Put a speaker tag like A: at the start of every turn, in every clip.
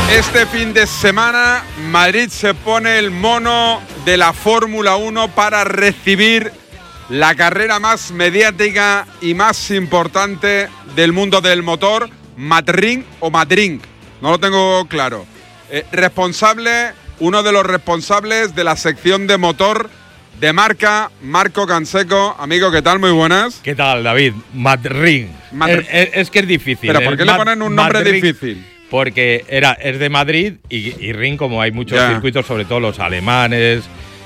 A: Este fin de semana, Madrid se pone el mono de la Fórmula 1 para recibir la carrera más mediática y más importante del mundo del motor, Madrid o Madrid, no lo tengo claro. Uno de los responsables de la sección de motor de Marca, Marco Canseco. Amigo, ¿qué tal? Muy buenas.
B: ¿Qué tal, David? Madrid. Es que es difícil.
A: ¿Pero por qué le ponen un nombre difícil?
B: Porque es de Madrid y Ring, como hay muchos circuitos, sobre todo los alemanes,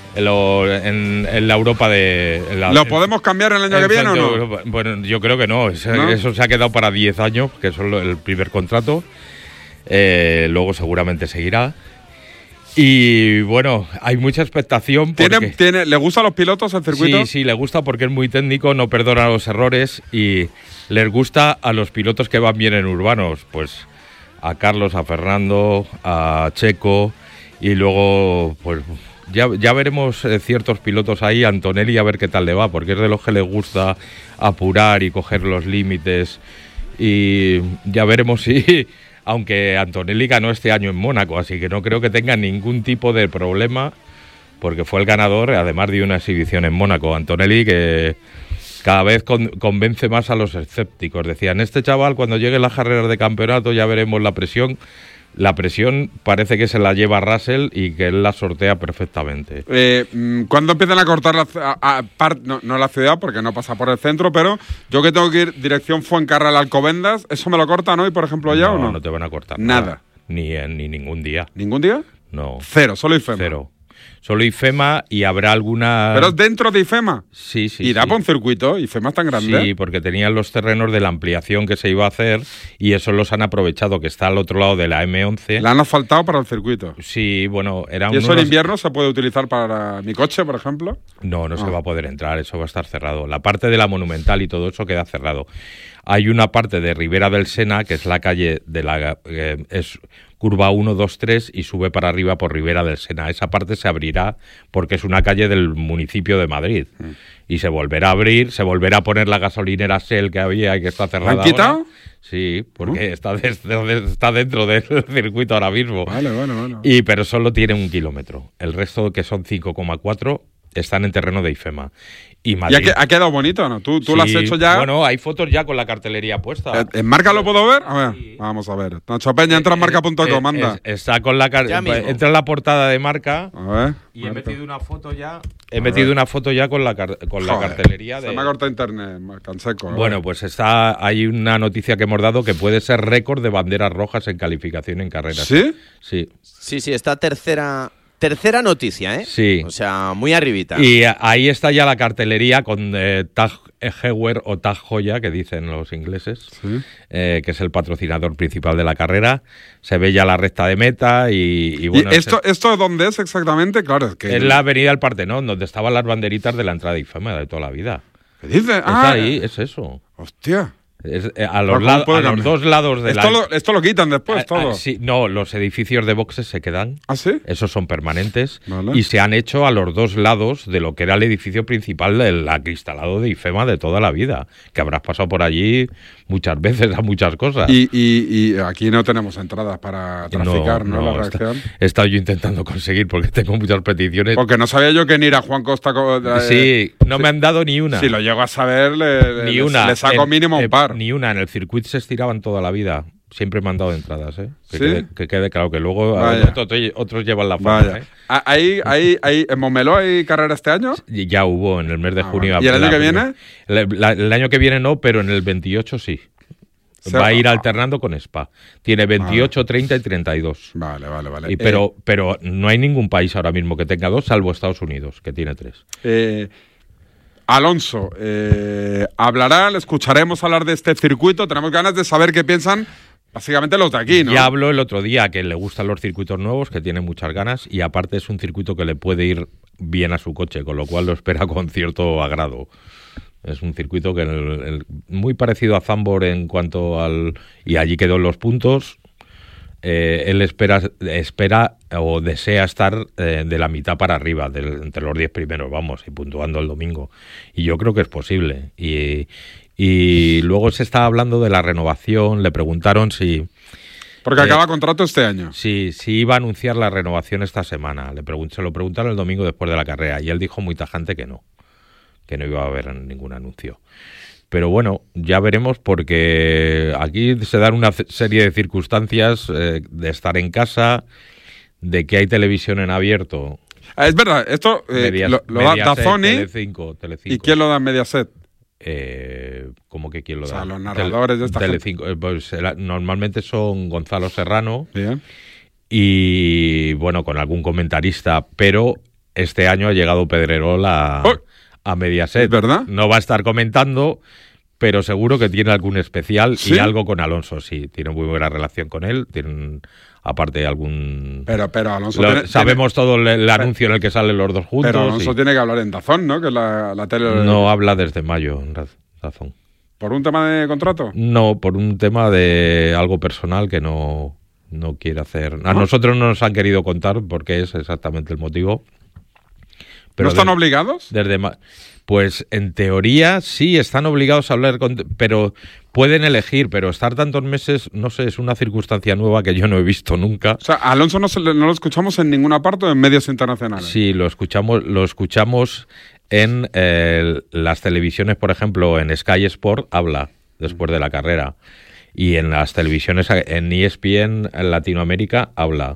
B: en la Europa de...
A: ¿Lo podemos cambiar el año que viene o no?
B: Europa. Bueno, yo creo que no. Eso se ha quedado para 10 años, que es el primer contrato. Luego seguramente seguirá. Y bueno, hay mucha expectación.
A: ¿Le gusta a los pilotos el circuito?
B: Sí, le gusta porque es muy técnico, no perdona los errores y les gusta a los pilotos que van bien en urbanos, pues a Carlos, a Fernando, a Checo, y luego pues ya veremos ciertos pilotos ahí, Antonelli, a ver qué tal le va, porque es de los que le gusta apurar y coger los límites, y ya veremos si... Aunque Antonelli ganó este año en Mónaco, así que no creo que tenga ningún tipo de problema, porque fue el ganador, además de una exhibición en Mónaco. Antonelli, que cada vez convence más a los escépticos. Decían, este chaval, cuando llegue las carreras de campeonato ya veremos la presión. La presión parece que se la lleva Russell y que él la sortea perfectamente.
A: ¿Cuándo empiezan a cortar no la ciudad, porque no pasa por el centro, pero yo que tengo que ir dirección Fuencarral, Alcobendas, ¿eso me lo cortan hoy, por ejemplo, ya o no?
B: No te van a cortar
A: nada.
B: Ni ningún día.
A: ¿Ningún día?
B: No.
A: Cero, solo IFEMA.
B: Cero. Solo IFEMA, y habrá alguna...
A: ¿Pero es dentro de IFEMA?
B: Sí.
A: ¿Irá por un circuito? ¿IFEMA es tan grande?
B: Sí, porque tenían los terrenos de la ampliación que se iba a hacer y eso los han aprovechado, que está al otro lado de la M11.
A: ¿La han asfaltado para el circuito?
B: Sí, bueno, era...
A: ¿Y eso en invierno se puede utilizar para mi coche, por ejemplo?
B: No se va a poder entrar, eso va a estar cerrado. La parte de la Monumental y todo eso queda cerrado. Hay una parte de Ribera del Sena, que es la calle de la... es curva 1, 2, 3 y sube para arriba por Ribera del Sena. Esa parte se abrirá porque es una calle del municipio de Madrid. Y se volverá a abrir, se volverá a poner la gasolinera Shell que había y que está cerrada.
A: ¿La han quitado?
B: Ahora. Sí, porque está dentro del circuito ahora mismo.
A: Vale.
B: Pero solo tiene 1 kilómetro. El resto, que son 5,4, están en terreno de IFEMA. Y Madrid.
A: ¿Ha quedado bonito o no? ¿Tú
B: sí,
A: lo has hecho ya?
B: Bueno, hay fotos ya con la cartelería puesta.
A: ¿En Marca lo puedo ver? A ver, sí. Vamos a ver. Nacho Peña, entra en marca.com, anda.
B: Está con la entra en la portada de Marca.
A: A ver.
B: Y he metido una foto ya. Con la cartelería.
A: Se me ha cortado internet, Canseco.
B: Bueno, pues hay una noticia que hemos dado que puede ser récord de banderas rojas en calificación en carreras.
A: ¿Sí?
B: Sí,
C: está tercera noticia, ¿eh?
B: Sí.
C: O sea, muy arribita.
B: Y ahí está ya la cartelería con Tag Heuer o Tag Heuer, que dicen los ingleses,
A: ¿sí?
B: Que es el patrocinador principal de la carrera. Se ve ya la recta de meta y bueno...
A: ¿Y esto dónde es exactamente? Claro, es que...
B: Es la avenida del Partenón, donde estaban las banderitas de la entrada de IFEMA de toda la vida.
A: ¿Qué dices?
B: Ahí, es eso.
A: Hostia.
B: A los dos lados de
A: esto lo quitan después, todo.
B: Sí, no, los edificios de boxes se quedan.
A: ¿Ah, sí?
B: Esos son permanentes.
A: Vale.
B: Y se han hecho a los dos lados de lo que era el edificio principal del acristalado de IFEMA de toda la vida. Que habrás pasado por allí muchas veces a muchas cosas.
A: Y aquí no tenemos entradas para traficar, ¿no? La reacción.
B: He estado yo intentando conseguir porque tengo muchas peticiones.
A: Porque no sabía yo que ni ir a Juan Costa...
B: sí, no me han dado ni una.
A: Si lo llego a saber, le saco mínimo un par.
B: Ni una, en el circuito se estiraban toda la vida. Siempre me han dado entradas, ¿eh? Que quede claro que luego otros llevan la fama, ¿eh?
A: ¿Ahí en Montmeló hay carrera este año?
B: Ya hubo en el mes de junio.
A: ¿Y el año que viene?
B: El año que viene no, pero en el 28 sí. Va a ir alternando con Spa. Tiene 28, 30 y 32.
A: Vale.
B: Pero no hay ningún país ahora mismo que tenga 2, salvo Estados Unidos, que tiene 3.
A: Alonso, hablará, le escucharemos hablar de este circuito. Tenemos ganas de saber qué piensan básicamente los de aquí, ¿no?
B: Ya habló el otro día que le gustan los circuitos nuevos, que tiene muchas ganas, y aparte es un circuito que le puede ir bien a su coche, con lo cual lo espera con cierto agrado. Es un circuito que muy parecido a Zandvoort en cuanto al... Y allí quedó en los puntos. Él espera o desea estar de la mitad para arriba, entre los 10 primeros, vamos, y puntuando el domingo. Y yo creo que es posible. Y luego se está hablando de la renovación, le preguntaron si...
A: Porque acaba contrato este año.
B: Sí, iba a anunciar la renovación esta semana. Se lo preguntaron el domingo después de la carrera y él dijo muy tajante que no iba a haber ningún anuncio. Pero bueno, ya veremos, porque aquí se dan una serie de circunstancias de estar en casa, de que hay televisión en abierto.
A: Es verdad, esto lo da DAZN.
B: Telecinco.
A: ¿Y quién lo da en Mediaset?
B: ¿Cómo que quién lo da?
A: O sea, los narradores de esta
B: Telecinco, pues, normalmente son Gonzalo Serrano.
A: Bien.
B: Y bueno, con algún comentarista, pero este año ha llegado Pedrerol a Mediaset.
A: ¿Es verdad?
B: No va a estar comentando, pero seguro que tiene algún especial.
A: ¿Sí?
B: Y algo con Alonso, sí. Tiene muy buena relación con él. Tienen, aparte, algún...
A: Pero Alonso
B: sabemos todo el anuncio en el que salen los dos juntos.
A: Pero Alonso tiene que hablar en DAZN, ¿no? Que es la tele...
B: No habla desde mayo en DAZN.
A: ¿Por un tema de contrato?
B: No, por un tema de algo personal que no quiere hacer. A nosotros no nos han querido contar porque es exactamente el motivo. Pero
A: ¿No están obligados?
B: Pues en teoría sí, están obligados a hablar, pero pueden elegir, pero estar tantos meses, no sé, es una circunstancia nueva que yo no he visto nunca.
A: O sea, Alonso no lo escuchamos en ninguna parte o en medios internacionales.
B: Sí, lo escuchamos en las televisiones, por ejemplo, en Sky Sport habla después de la carrera, y en las televisiones, en ESPN en Latinoamérica habla.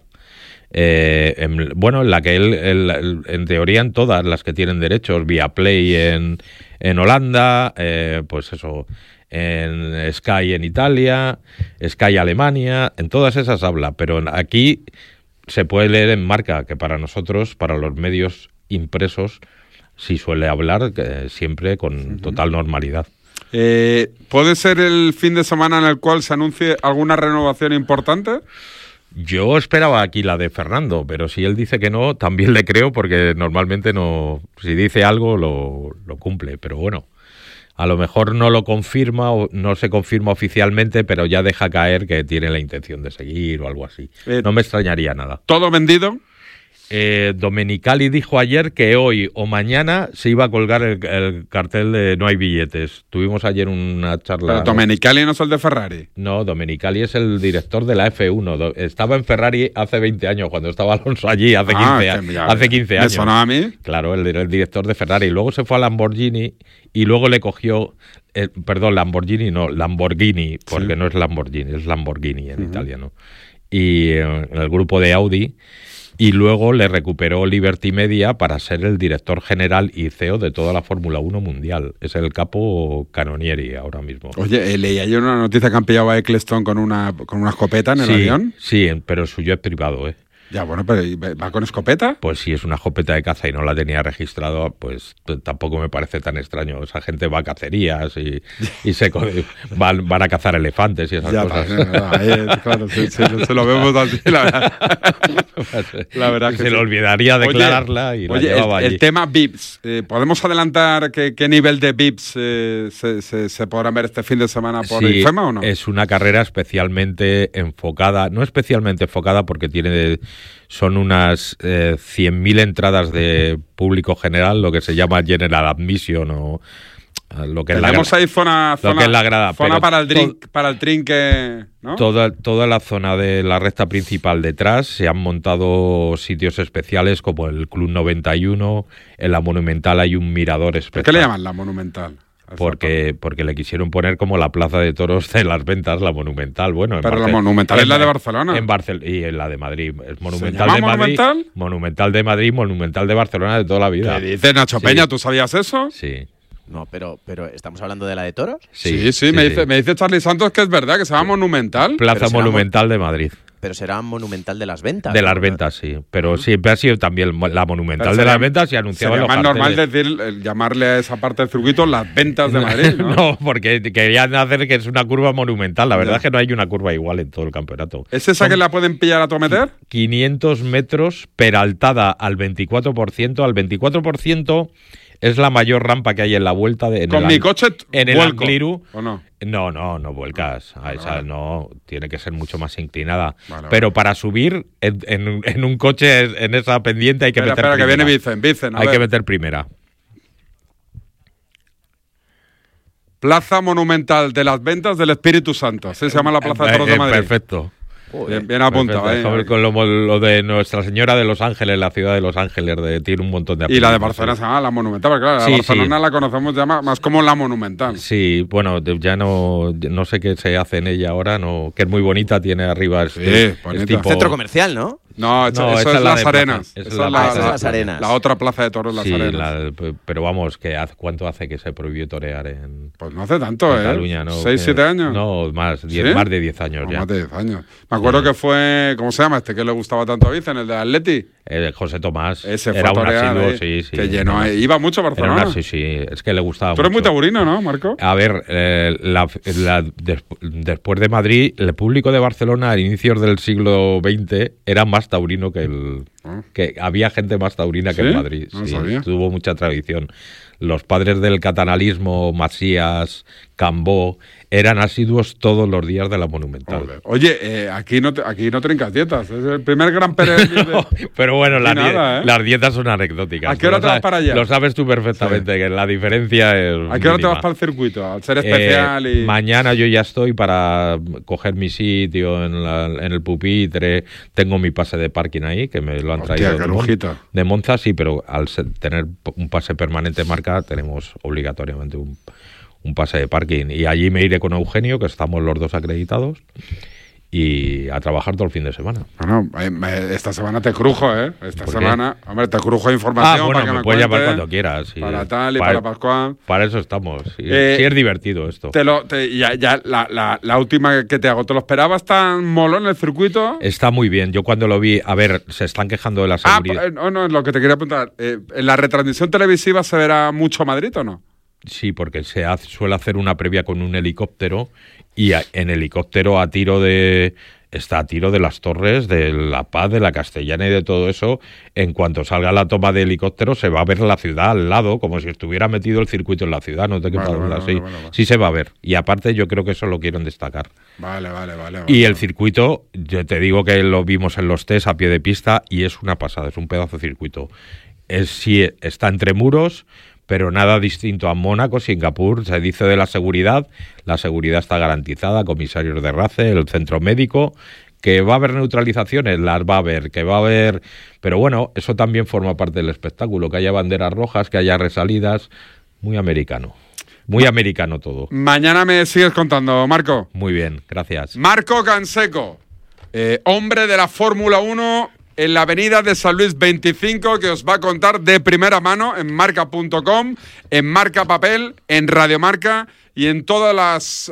B: En la que él en teoría en todas las que tienen derechos, Viaplay en Holanda, pues eso, en Sky en Italia, Sky Alemania, en todas esas habla, pero aquí se puede leer en Marca, que para nosotros, para los medios impresos, sí suele hablar siempre con total normalidad.
A: ¿Puede ser el fin de semana en el cual se anuncie alguna renovación importante?
B: Yo esperaba aquí la de Fernando, pero si él dice que no, también le creo, porque normalmente no, si dice algo lo cumple, pero bueno, a lo mejor no lo confirma o no se confirma oficialmente, pero ya deja caer que tiene la intención de seguir o algo así. No me extrañaría nada.
A: ¿Todo vendido?
B: Domenicali dijo ayer que hoy o mañana se iba a colgar el cartel de no hay billetes. Tuvimos ayer una charla.
A: ¿Pero Domenicali no es el de Ferrari?
B: No, Domenicali es el director de la F1. Estaba en Ferrari hace 20 años, cuando estaba Alonso allí, hace 15 años.
A: ¿Me sonaba a mí?
B: Claro, el director de Ferrari. Luego se fue a Lamborghini y luego le cogió... Lamborghini, porque no es Lamborghini, es Lamborghini en italiano. Y el grupo de Audi... Y luego le recuperó Liberty Media para ser el director general y CEO de toda la Fórmula 1 mundial. Es el capo Canonieri ahora mismo.
A: Oye, leí ayer una noticia que han pillado a Eccleston con una escopeta en el avión.
B: Sí, pero el suyo es privado, ¿eh?
A: Ya, bueno, pero ¿va con escopeta?
B: Pues si es una escopeta de caza y no la tenía registrado, pues tampoco me parece tan extraño. Esa gente va a cacerías y van a cazar elefantes y esas cosas.
A: Claro, se lo vemos así, la verdad que
B: se le olvidaría declararla y la llevaba allí.
A: El tema VIPs, ¿podemos adelantar qué nivel de VIPs se podrán ver este fin de semana por IFEMA o no?
B: Es una carrera especialmente enfocada, no especialmente enfocada porque son unas 100.000 entradas de público general, lo que se llama General Admission o lo que
A: tenemos ahí zona
B: grada,
A: para el trinque, ¿no?
B: Toda la zona de la recta principal detrás se han montado sitios especiales como el Club 91, en la Monumental hay un mirador especial.
A: ¿Por qué le llaman la Monumental?
B: Porque le quisieron poner como la plaza de toros de las ventas, la Monumental. Bueno,
A: pero la Monumental es la de Barcelona.
B: Y en la de Madrid. Es
A: Monumental de Madrid.
B: Monumental de Madrid, Monumental de Barcelona de toda la vida.
A: ¿Qué dices, Nacho Peña? ¿Tú sabías eso?
B: Sí.
C: No, pero ¿estamos hablando de la de toros?
A: Sí, me dice Charlie Santos que es verdad, que se llama Monumental.
B: Plaza Monumental de Madrid.
C: Pero será Monumental de las Ventas.
B: De las Ventas, sí. Pero siempre ha sido también la Monumental de las Ventas y anunciaba los carteles.
A: Es más normal llamarle a esa parte del circuito las Ventas de Madrid, ¿no?
B: No, porque querían hacer que es una curva monumental. La verdad es que no hay una curva igual en todo el campeonato.
A: ¿Es esa que la pueden pillar a tometer?
B: 500 metros peraltada al 24%. Al 24% es la mayor rampa que hay en la vuelta.
A: ¿Con mi coche
B: en el Angliru?
A: ¿O no?
B: No vuelcas. Esa no, tiene que ser mucho más inclinada.
A: Pero
B: para subir en un coche en esa pendiente hay que meter primera.
A: Que viene Vicen.
B: Hay que meter primera.
A: Plaza Monumental de las Ventas del Espíritu Santo. Así se llama la Plaza de Toros de Madrid.
B: Perfecto.
A: Bien apuntado.
B: Con lo de Nuestra Señora de Los Ángeles, la ciudad de Los Ángeles, tiene un montón de
A: apellidos. Y la de Barcelona se llama La Monumental, porque claro, la Barcelona la conocemos ya más como La Monumental.
B: Sí, bueno, ya no sé qué se hace en ella ahora, que es muy bonita, tiene arriba
C: tipo... Centro comercial, ¿no?
A: No, eso es Las Arenas.
C: Esa es Las Arenas.
A: La otra plaza de toros, Las Arenas.
B: Pero vamos, ¿cuánto hace que se prohibió torear en
A: Pues no hace tanto,
B: Cataluña, ¿no?
A: 6, 7 años.
B: No, más de 10 años ya.
A: Más de 10 años. Me acuerdo que fue, ¿cómo se llama este que le gustaba tanto a Vicen, el de Atleti?
B: José Tomás.
A: Ese
B: era
A: un asiduo,
B: sí.
A: Que llenó, iba mucho a Barcelona.
B: Sí, es que le gustaba mucho.
A: Tú eres muy taurino, ¿no, Marco?
B: A ver, después de Madrid, el público de Barcelona a inicios del siglo XX era más taurino que había gente más taurina que en Madrid.
A: No sabía.
B: Tuvo mucha tradición. Los padres del catalanismo, Masías, Cambó, eran asiduos todos los días de la Monumental.
A: Oye, aquí no trincas dietas. Es el primer gran peregrino.
B: No, pero bueno, las dietas son anecdóticas.
A: ¿A qué hora te vas para allá?
B: Lo sabes tú perfectamente, que la diferencia es
A: ¿A qué hora te vas para el circuito? Al ser especial y...
B: Mañana yo ya estoy para coger mi sitio en el pupitre. Tengo mi pase de parking ahí, que me lo han traído de Monza, sí, pero al tener un pase permanente marca, tenemos obligatoriamente un pase de parking. Y allí me iré con Eugenio, que estamos los dos acreditados, y a trabajar todo el fin de semana.
A: Bueno, esta semana te crujo, ¿eh? Esta semana, hombre, te crujo información para que me
B: puedes llamar cuando quieras. Sí.
A: Para tal y para Pascual.
B: Para eso estamos. Sí, es divertido esto.
A: La última que te hago, ¿te lo esperabas tan molón en el circuito?
B: Está muy bien. Yo cuando lo vi, a ver, se están quejando de la seguridad.
A: No, lo que te quería preguntar. ¿En la retransmisión televisiva se verá mucho Madrid o no?
B: Sí, porque suele hacer una previa con un helicóptero y en helicóptero está a tiro de las torres, de La Paz, de la Castellana y de todo eso. En cuanto salga la toma de helicóptero se va a ver la ciudad al lado, como si estuviera metido el circuito en la ciudad, no te quepa duda. Sí se va a ver. Y aparte yo creo que eso lo quieren destacar.
A: Vale.
B: Y el circuito, yo te digo que lo vimos en los test a pie de pista y es una pasada, es un pedazo de circuito. Está entre muros, pero nada distinto a Mónaco, Singapur. Se dice de la seguridad está garantizada, comisarios de RACE, el centro médico, que va a haber neutralizaciones, las va a haber, pero bueno, eso también forma parte del espectáculo, que haya banderas rojas, que haya resalidas, muy americano todo.
A: Mañana me sigues contando, Marco.
B: Muy bien, gracias.
A: Marco Canseco, hombre de la Fórmula 1, en la avenida de San Luis 25, que os va a contar de primera mano en marca.com, en Marca Papel, en Radio Marca y en todas las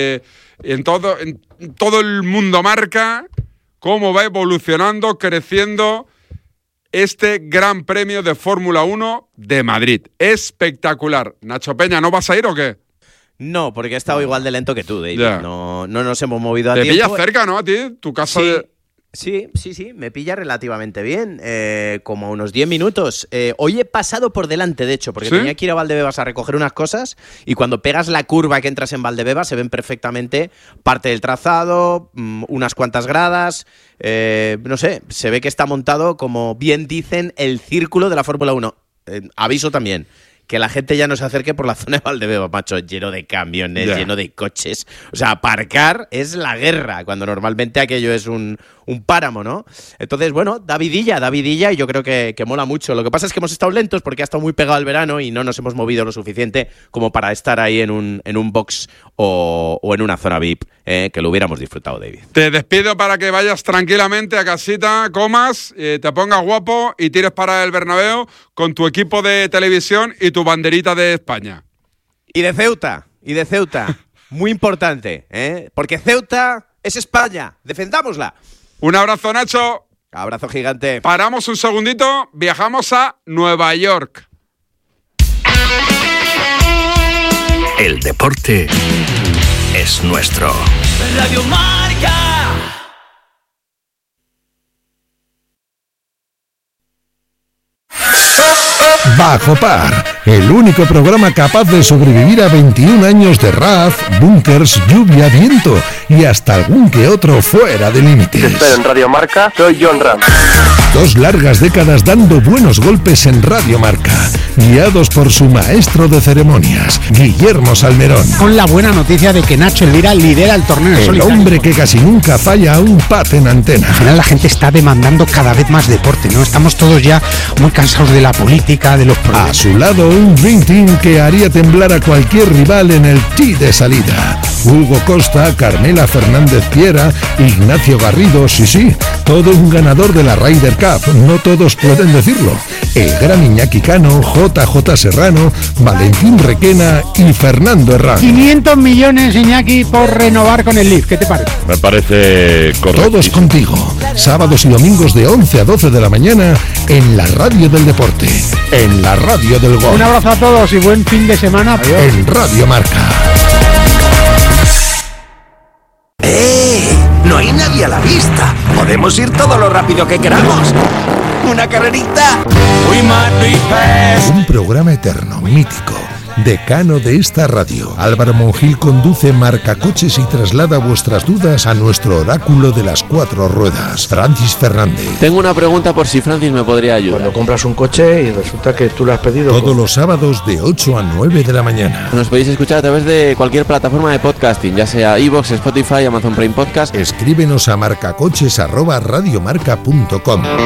A: en todo el mundo marca, cómo va evolucionando, creciendo este Gran Premio de Fórmula 1 de Madrid. Espectacular. Nacho Peña, ¿no vas a ir o qué?
C: No, porque he estado igual de lento que tú, David. No nos hemos movido a tiempo.
A: Te pillas cerca, ¿no? A ti, tu casa
C: Sí, me pilla relativamente bien, como a unos 10 minutos. Hoy he pasado por delante, de hecho, porque tenía que ir a Valdebebas a recoger unas cosas y cuando pegas la curva que entras en Valdebebas se ven perfectamente parte del trazado, unas cuantas gradas, no sé, se ve que está montado, como bien dicen, el círculo de la Fórmula 1. Aviso también, que la gente ya no se acerque por la zona de Valdebebas, macho, lleno de camiones, lleno de coches. O sea, aparcar es la guerra, cuando normalmente aquello es un páramo, ¿no? Entonces, bueno, Davidilla, y yo creo que mola mucho. Lo que pasa es que hemos estado lentos porque ha estado muy pegado el verano y no nos hemos movido lo suficiente como para estar ahí en un box o en una zona VIP, que lo hubiéramos disfrutado, David.
A: Te despido para que vayas tranquilamente a casita, comas, te pongas guapo y tires para el Bernabéu con tu equipo de televisión y tu banderita de España.
C: Y de Ceuta. Muy importante, porque Ceuta es España. Defendámosla.
A: Un abrazo, Nacho.
C: Abrazo gigante.
A: Paramos un segundito, viajamos a Nueva York.
D: El deporte es nuestro.
E: Radio Marca.
F: Bajo Par, el único programa capaz de sobrevivir a 21 años de raz, búnkers, lluvia, viento y hasta algún que otro fuera de límites.
G: Te espero en Radio Marca, soy John Ram.
F: 2 largas décadas dando buenos golpes en Radio Marca, guiados por su maestro de ceremonias, Guillermo Salmerón.
G: Con la buena noticia de que Nacho Elvira lidera el torneo.
F: El hombre que casi nunca falla a un pat en antena.
G: Al final la gente está demandando cada vez más deporte, ¿no? Estamos todos ya muy cansados de la política, de los problemas.
F: A su lado, un Dream Team que haría temblar a cualquier rival en el tee de salida. Hugo Costa, Carmela Fernández Piera, Ignacio Garrido, sí, todo un ganador de la Ryder Cup, no todos pueden decirlo. El gran Iñaki Cano, JJ Serrano, Valentín Requena y Fernando Herrán.
G: 500 millones, Iñaki, por renovar con el Leaf, ¿qué te parece?
B: Me parece correcto.
F: Todos contigo, sábados y domingos de 11 a 12 de la mañana en la radio del deporte, en la radio del gol.
G: Un abrazo a todos y buen fin de semana. Adiós.
F: En Radio Marca.
D: No hay nadie a la vista. Podemos ir todo lo rápido que queramos. ¿Una carrerita?
F: Un programa eterno, mítico, decano de esta radio. Álvaro Monjil conduce Marcacoches y traslada vuestras dudas a nuestro oráculo de las 4 ruedas, Francis Fernández.
H: Tengo una pregunta por si Francis me podría ayudar.
I: Cuando compras un coche y resulta que tú lo has pedido...
F: Todos los sábados de 8 a 9 de la mañana.
H: Nos podéis escuchar a través de cualquier plataforma de podcasting, ya sea iVoox, Spotify, Amazon Prime Podcast.
F: Escríbenos a marcacoches@radiomarca.com.